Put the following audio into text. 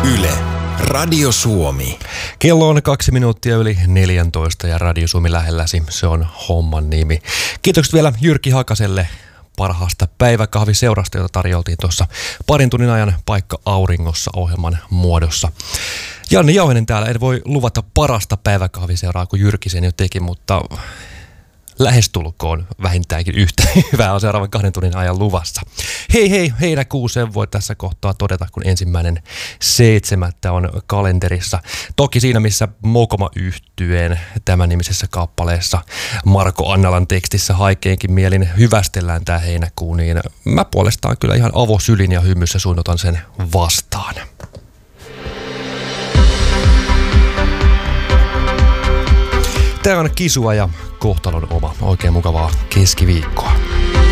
Yle, Radio Suomi. Kello on 2 minuuttia yli 14 ja Radio Suomi lähelläsi. Se on homman nimi. Kiitokset vielä Jyrki Hakaselle parhaasta päiväkahviseurasta, jota tarjoltiin tuossa parin tunnin ajan Paikka auringossa -ohjelman muodossa. Janne Jauhinen täällä. En voi luvata parasta päiväkahviseuraa kuin Jyrki sen jo teki, mutta lähestulkoon vähintäänkin yhtä hyvää on seuraavan 2 tunnin ajan luvassa. Hei, heinäkuuseen voi tässä kohtaa todeta, kun 1.7. on kalenterissa. Toki siinä, missä Mokoma Yhtyeen tämän nimisessä kappaleessa Marko Annalan tekstissä haikeenkin mielin hyvästellään tää heinäkuu, niin mä puolestaan kyllä ihan avosylin ja hymyssä suunnotan sen vastaan. Tää on Kisua ja Kohtalon oma. Oikein mukavaa keskiviikkoa.